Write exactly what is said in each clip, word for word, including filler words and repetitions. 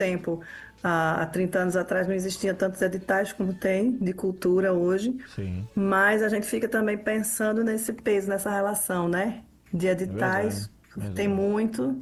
tempo, há trinta anos atrás não existia tantos editais como tem de cultura hoje, Sim, mas a gente fica também pensando nesse peso, nessa relação, né? De é verdade, editais, tem verdade. muito,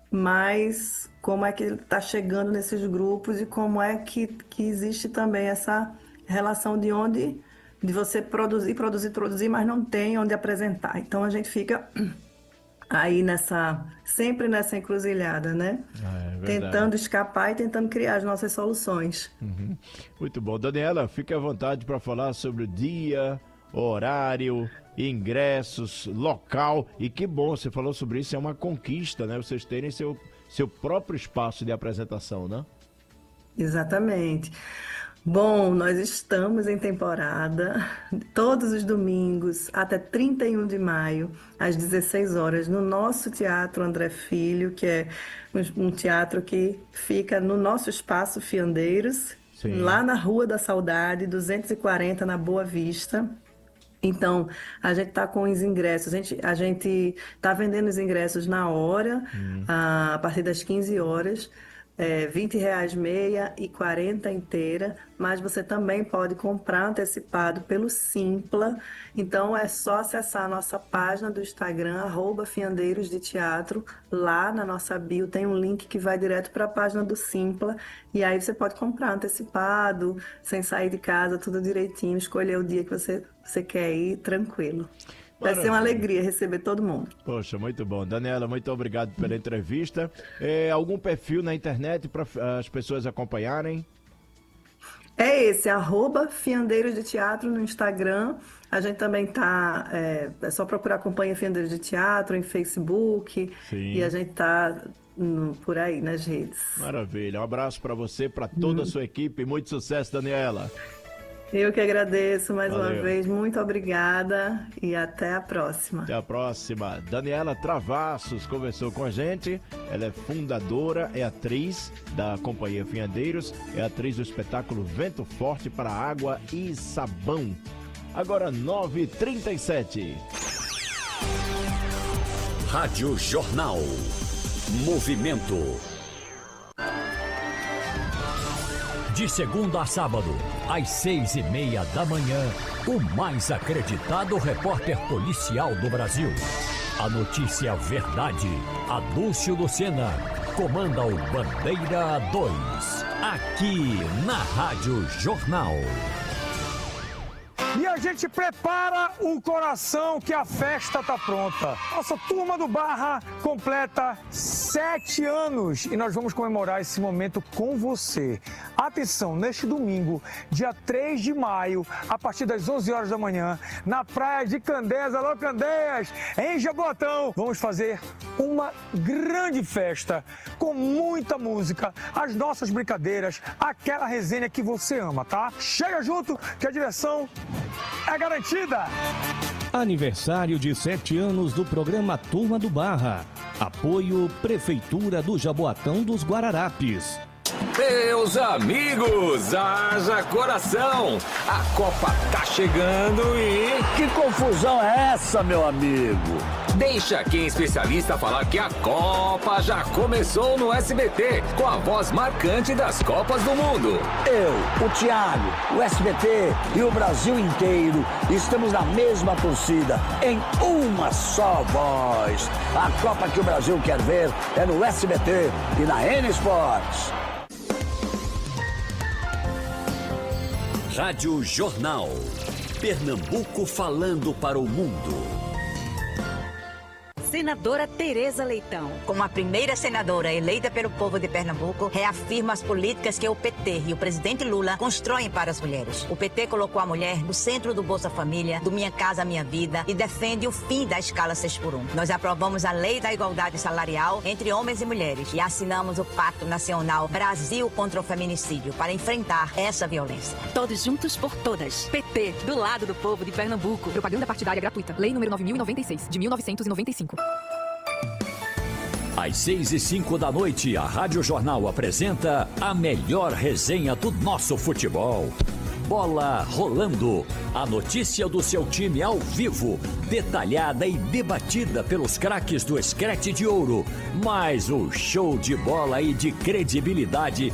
mas como é que ele está chegando nesses grupos e como é que, que existe também essa relação de onde, de você produzir, produzir, produzir, mas não tem onde apresentar. Então a gente fica aí nessa, sempre nessa encruzilhada, né? Ah, é verdade. Tentando escapar e tentando criar as nossas soluções. Uhum. Muito bom. Daniela, fique à vontade para falar sobre o dia, horário, ingressos, local. E que bom, você falou sobre isso, é uma conquista, né? Vocês terem seu, seu próprio espaço de apresentação, né? Exatamente. Bom, nós estamos em temporada, todos os domingos, até trinta e um de maio, às dezesseis horas, no nosso Teatro André Filho, que é um um teatro que fica no nosso espaço Fiandeiros, lá Sim. na Rua da Saudade, duzentos e quarenta, na Boa Vista. Então, a gente está com os ingressos, a gente a gente está vendendo os ingressos na hora, Hum. ah, a partir das quinze horas, é, vinte reais meia e quarenta inteira, mas você também pode comprar antecipado pelo Simpla. Então, é só acessar a nossa página do Instagram, arroba Fiandeiros de Teatro. Lá na nossa bio tem um link que vai direto para a página do Simpla, e aí você pode comprar antecipado, sem sair de casa, tudo direitinho, escolher o dia que você você quer ir tranquilo. Vai ser uma Maravilha. alegria receber todo mundo. Poxa, muito bom. Daniela, muito obrigado pela entrevista. É, algum perfil na internet para as pessoas acompanharem? É esse, arroba Fiandeiros de Teatro no Instagram. A gente também tá, é, é só procurar Companhia Fiandeiros de Teatro em Facebook e a Sim. gente tá no- por aí nas redes. Maravilha. Um abraço para você, para toda a sua equipe. Muito sucesso, Daniela. Eu que agradeço mais uma Valeu. vez, muito obrigada e até a próxima. Até a próxima. Daniela Travassos conversou com a gente. Ela é fundadora, é atriz da Companhia Fiandeiros, é atriz do espetáculo Vento Forte para Água e Sabão. Agora nove e trinta e sete. Rádio Jornal. Movimento. De segunda a sábado, às seis e meia da manhã, o mais acreditado repórter policial do Brasil. A notícia verdade, Adúlcio Lucena, comanda o Bandeira dois, aqui na Rádio Jornal. E a gente prepara o coração que a festa tá pronta. Nossa turma do Barra completa sete anos e nós vamos comemorar esse momento com você. Atenção, neste domingo, dia três de maio, a partir das onze horas da manhã, na praia de Candeias, alô Candeias, em Jaboatão, vamos fazer uma grande festa com muita música, as nossas brincadeiras, aquela resenha que você ama, tá? Chega junto que a diversão é garantida! Aniversário de sete anos do programa Turma do Barra. Apoio Prefeitura do Jaboatão dos Guararapes. Meus amigos, haja coração! A Copa tá chegando e... Que confusão é essa, meu amigo? Deixa quem é especialista falar que a Copa já começou no S B T, com a voz marcante das Copas do Mundo. Eu, o Thiago, o S B T e o Brasil inteiro estamos na mesma torcida, em uma só voz. A Copa que o Brasil quer ver é no S B T e na N Sports. Rádio Jornal. Pernambuco falando para o mundo. Senadora Tereza Leitão. Como a primeira senadora eleita pelo povo de Pernambuco, reafirma as políticas que o P T e o presidente Lula constroem para as mulheres. O P T colocou a mulher no centro do Bolsa Família, do Minha Casa Minha Vida e defende o fim da escala seis por um. Nós aprovamos a Lei da Igualdade Salarial entre homens e mulheres e assinamos o Pacto Nacional Brasil contra o Feminicídio para enfrentar essa violência. Todos juntos por todas. P T, do lado do povo de Pernambuco. Propaganda partidária gratuita. Lei número nove mil e noventa e seis, de mil novecentos e noventa e cinco. Às seis e cinco da noite, a Rádio Jornal apresenta a melhor resenha do nosso futebol. Bola Rolando. A notícia do seu time ao vivo, detalhada e debatida pelos craques do Screte de Ouro. Mais o show de bola e de credibilidade